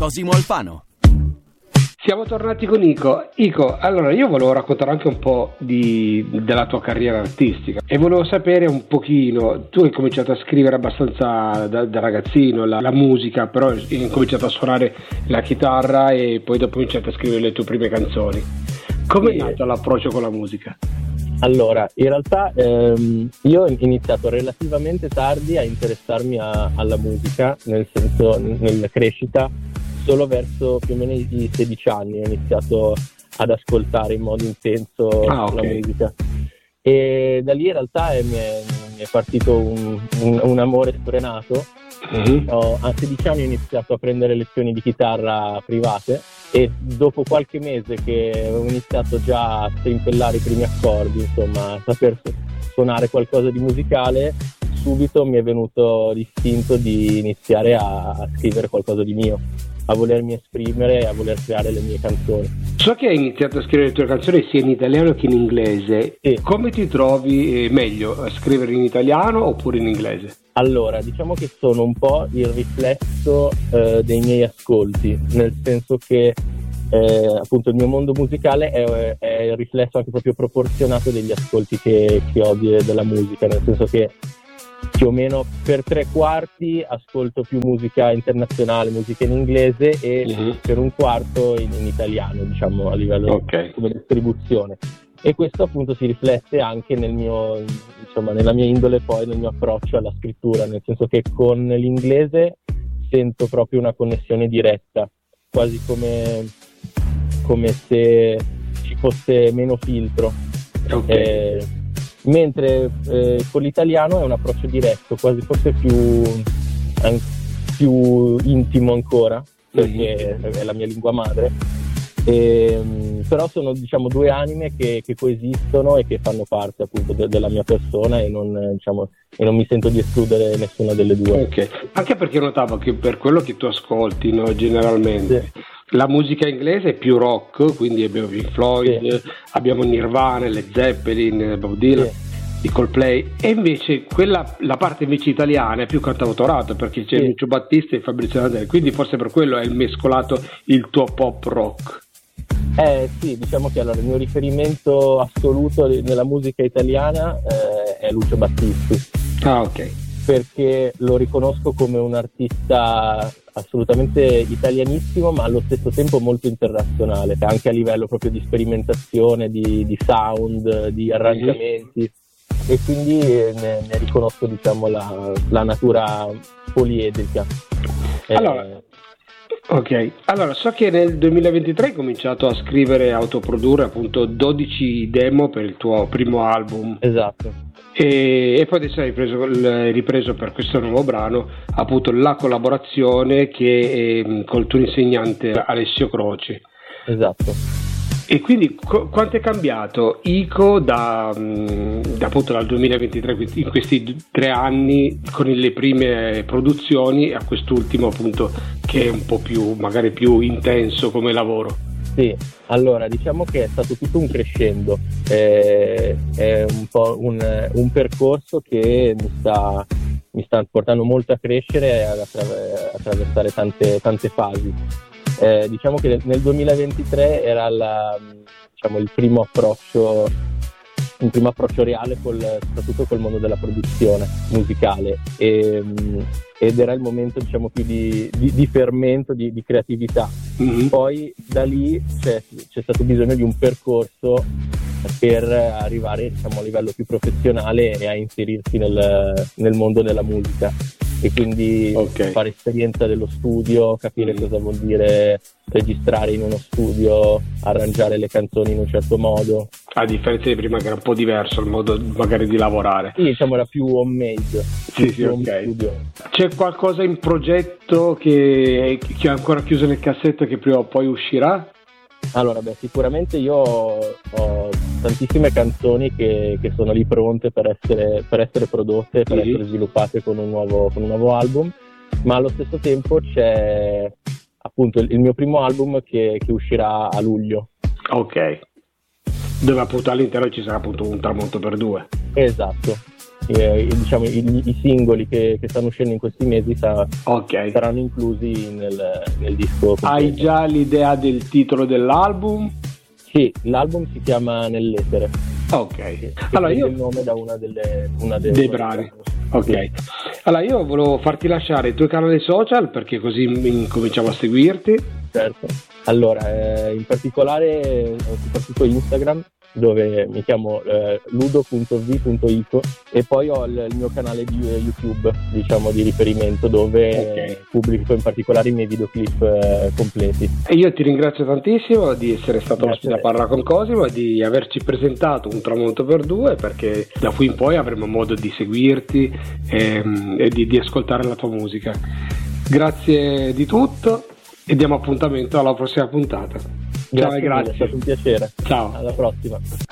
Cosimo Alfano. Siamo tornati con Ico. Ico, allora io volevo raccontare anche un po' della tua carriera artistica e volevo sapere un pochino, tu hai cominciato a scrivere abbastanza da ragazzino la musica, però hai cominciato a suonare la chitarra e poi dopo hai iniziato a scrivere le tue prime canzoni. Come è nato l'approccio con la musica? Allora, in realtà io ho iniziato relativamente tardi a interessarmi alla musica, nel senso, nella crescita, solo verso più o meno i 16 anni ho iniziato ad ascoltare in modo intenso la musica. E da lì in realtà mi è partito un amore sfrenato. A 16 anni ho iniziato a prendere lezioni di chitarra private e dopo qualche mese che ho iniziato già a strimpellare i primi accordi, insomma, a saper suonare qualcosa di musicale, subito mi è venuto l'istinto di iniziare a scrivere qualcosa di mio, a volermi esprimere e a voler creare le mie canzoni. So che hai iniziato a scrivere le tue canzoni sia in italiano che in inglese. Sì. Come ti trovi meglio a scrivere in italiano oppure in inglese? Allora, diciamo che sono un po' il riflesso dei miei ascolti, nel senso che appunto il mio mondo musicale è il riflesso anche proprio proporzionato degli ascolti che ho della musica, nel senso che più o meno per 3/4 ascolto più musica internazionale, musica in inglese e per 1/4 in italiano, diciamo, a livello come distribuzione. E questo appunto si riflette anche nel mio, insomma, nella mia indole, poi nel mio approccio alla scrittura, nel senso che con l'inglese sento proprio una connessione diretta, quasi come se ci fosse meno filtro. Mentre con l'italiano è un approccio diretto, quasi forse più intimo ancora, perché è la mia lingua madre. Però sono, diciamo, due anime che coesistono e che fanno parte appunto della mia persona e non mi sento di escludere nessuna delle due. Anche perché notavo che per quello che tu ascolti, no, generalmente la musica inglese è più rock, quindi abbiamo Pink Floyd, abbiamo Nirvana, Led Zeppelin, Bob Dylan, i Coldplay, e invece la parte invece italiana è più cantautorato, perché c'è Lucio Battisti e Fabrizio Nadal, quindi forse per quello è mescolato il tuo pop rock. Sì, diciamo che allora il mio riferimento assoluto nella musica italiana è Lucio Battisti. Perché lo riconosco come un artista assolutamente italianissimo, ma allo stesso tempo molto internazionale, anche a livello proprio di sperimentazione, di sound, di arrangiamenti, e quindi ne riconosco, diciamo, la natura poliedrica. Allora so che nel 2023 hai cominciato a scrivere e autoprodurre appunto 12 demo per il tuo primo album. Esatto. E poi adesso hai ripreso per questo nuovo brano appunto la collaborazione che col tuo insegnante Alessio Croci. Esatto. E quindi quanto è cambiato Ico appunto dal 2023, in questi 3 anni, con le prime produzioni, a quest'ultimo appunto che è un po' più, magari più intenso come lavoro? Sì, allora diciamo che è stato tutto un crescendo, è un po' un percorso che mi sta portando molto a crescere e ad attraversare tante fasi. Diciamo che nel 2023 era il primo approccio reale soprattutto col mondo della produzione musicale, ed era il momento, diciamo, più di fermento, di creatività. Poi da lì c'è stato bisogno di un percorso per arrivare, diciamo, a livello più professionale e a inserirsi nel mondo della musica, e quindi fare esperienza dello studio, capire cosa vuol dire registrare in uno studio, arrangiare le canzoni in un certo modo. A differenza di prima, che era un po' diverso il modo magari di lavorare. Sì, diciamo era più homemade. Studio. C'è qualcosa in progetto che è ancora chiuso nel cassetto, che prima o poi uscirà? Allora, sicuramente io ho tantissime canzoni che sono lì pronte per essere prodotte, per essere sviluppate con un nuovo album, ma allo stesso tempo c'è appunto il mio primo album che uscirà a luglio. Dove appunto all'interno ci sarà appunto un tramonto per 2. Esatto. diciamo, i singoli che stanno uscendo in questi mesi saranno inclusi nel disco completo. Hai già l'idea del titolo dell'album? Sì, l'album si chiama Nell'etere. Ok, allora io il nome da una dei brani. Ok, allora io volevo farti lasciare i tuoi canali social perché così incominciamo a seguirti. Certo, allora in particolare soprattutto Instagram, dove mi chiamo ludo.v.ico, e poi ho il mio canale di YouTube, diciamo, di riferimento, dove pubblico in particolare i miei videoclip completi. E io ti ringrazio tantissimo di essere stato ospite a Parla con Cosimo e di averci presentato Un tramonto per due, perché da qui in poi avremo modo di seguirti e di ascoltare la tua musica. Grazie di tutto e diamo appuntamento alla prossima puntata. Ciao e grazie. È stato un piacere. Ciao. Alla prossima.